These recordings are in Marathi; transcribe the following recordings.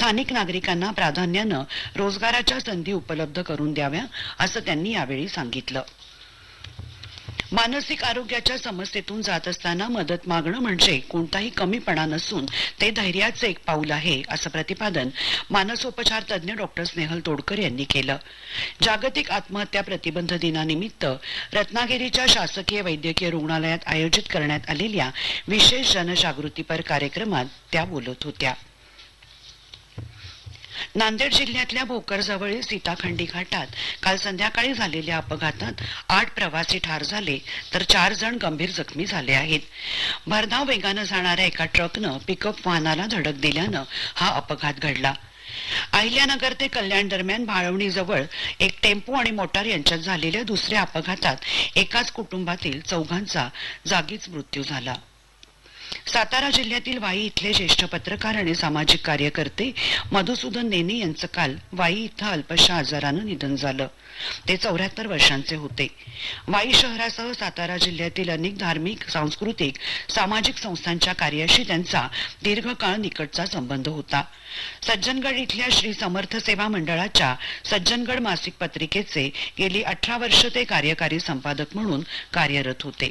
स्थानिक नागरिकांना प्राधान्यानं रोजगाराच्या संधी उपलब्ध करून द्याव्या असं त्यांनी यावेळी सांगितलं. मानसिक आरोग्याच्या समस्येतून जात असताना मदत मागणं म्हणजे कोणताही कमीपणा नसून ते धैर्याचे एक पाऊल आहे असं प्रतिपादन मानसोपचार तज्ज्ञ डॉक्टर स्नेहल तोडकर यांनी केलं. जागतिक आत्महत्या प्रतिबंध दिनानिमित्त रत्नागिरीच्या शासकीय वैद्यकीय रुग्णालयात आयोजित करण्यात आलेल्या विशेष जनजागृतीपर कार्यक्रमात त्या बोलत होत्या. नांदेड जिल्ह्यातल्या भोकरजवळील सीताखंडी घाटात काल संध्याकाळी झालेल्या अपघातात 8 प्रवासी ठार झाले तर 4 जण गंभीर जखमी झाले आहेत. भरधाव वेगानं जाणाऱ्या एका ट्रकनं पिकअप वाहनाला धडक दिल्यानं हा अपघात घडला. अहिल्यानगर ते कल्याण दरम्यान भाळवणीजवळ एक टेम्पो आणि मोटार यांच्यात झालेल्या दुसऱ्या अपघातात एकाच कुटुंबातील 4घांचा जागीच मृत्यू झाला. सातारा जिल्ह्यातील वाई इथले ज्येष्ठ पत्रकार आणि सामाजिक कार्यकर्ते मधुसूदन नेने यांचं काल वाई इथं अल्पशा आजारानं निधन झालं. ते 74 वर्षांचे होते. वाई शहरासह सातारा जिल्ह्यातील अनेक धार्मिक, सांस्कृतिक, सामाजिक संस्थांच्या कार्याशी त्यांचा दीर्घकाळ निकटचा संबंध होता. सज्जनगड इथल्या श्री समर्थ सेवा मंडळाच्या सज्जनगड मासिक पत्रिकेचे गेली 18 वर्ष ते कार्यकारी संपादक म्हणून कार्यरत होते.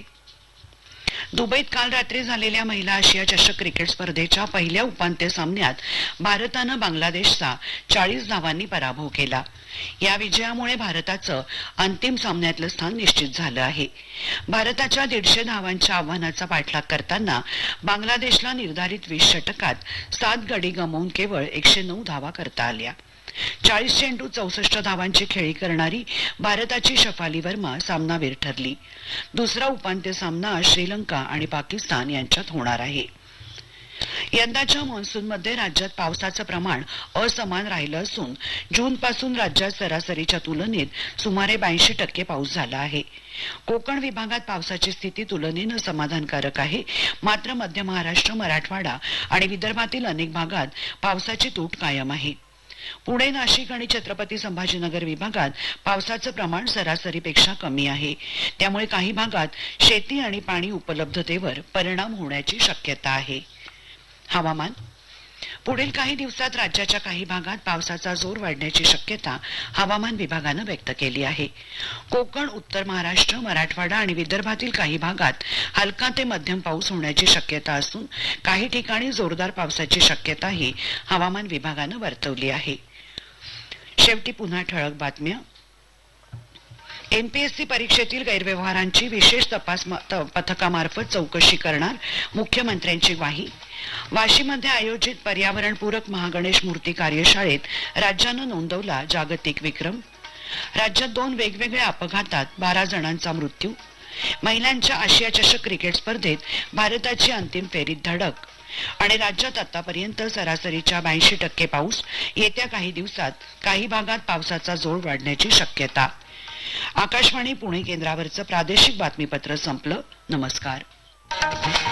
दुबईत काल रात्री झालेल्या महिला आशिया चषक क्रिकेट स्पर्धेच्या पहिल्या उपांत्य सामन्यात भारतानं बांगलादेशचा 40 धावांनी पराभव केला. या विजयामुळे भारताचं अंतिम सामन्यातलं स्थान निश्चित झालं आहे. भारताच्या 150 धावांच्या आव्हानाचा पाठलाग करताना बांगलादेशला निर्धारित 20 षटकात 7 गडी गमावून केवळ 109 धावा करता आल्या. 40 चेंडू 64 धावांची खेळी करणारी भारताची शफाली वर्मा सामनावीर ठरली. दुसरा उपांत्य सामना श्रीलंका आणि पाकिस्तान यांच्यात होणार आहे. यंदाच्या मान्सूनमध्ये राज्यात पावसाचं प्रमाण असमान राहिलं असून जूनपासून राज्यात सरासरीच्या तुलनेत सुमारे 82% पाऊस झाला आहे. कोकण विभागात पावसाची स्थिती तुलनेनं समाधानकारक आहे. मात्र मध्य महाराष्ट्र, मराठवाडा आणि विदर्भातील अनेक भागात पावसाची तूट कायम आहे. पुणे, नाशिक आणि छत्रपती संभाजीनगर विभागात पावसाचं प्रमाण सरासरीपेक्षा कमी आहे. त्यामुळे काही भागात शेती आणि पाणी उपलब्धतेवर परिणाम होण्याची शक्यता आहे. हवामान. पुढील काही दिवसात राज्याच्या काही भागात पावसाचा जोर वाढण्याची शक्यता हवामान विभागानं व्यक्त केली आहे. कोकण, उत्तर महाराष्ट्र, मराठवाडा आणि विदर्भातील काही भागात हलका ते मध्यम पाऊस होण्याची शक्यता असून काही ठिकाणी जोरदार पावसाची शक्यताही हवामान विभागानं वर्तवली आहे. शेवटी पुन्हा ठळक बातम्या. एमपीएससी परीक्षेतील गैरव्यवहारांची विशेष तपास पथकामार्फत चौकशी करणार, मुख्यमंत्र्यांची ग्वाही. वाशीमध्ये आयोजित पर्यावरणपूरक महागणेश मूर्ती कार्यशाळेत राज्यानं नोंदवला जागतिक विक्रम. राज्यात 2 वेगवेगळ्या अपघातात 12 जणांचा मृत्यू. महिलांच्या आशिया चषक क्रिकेट स्पर्धेत भारताची अंतिम फेरीत धडक. आणि राज्यात आतापर्यंत सरासरीच्या 82% पाऊस. येत्या काही दिवसात काही भागात पावसाचा जोर वाढण्याची शक्यता. आकाशवाणी पुणे केंद्रावरचं प्रादेशिक बातमीपत्र संपलं. नमस्कार.